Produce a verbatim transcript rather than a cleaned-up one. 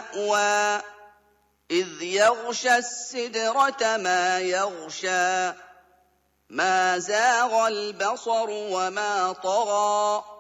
مَأْوَىٰ إِذْ يَغْشَى السِّدْرَةَ مَا يَغْشَىٰ مَا زَاغَ الْبَصَرُ وَمَا طَغَىٰ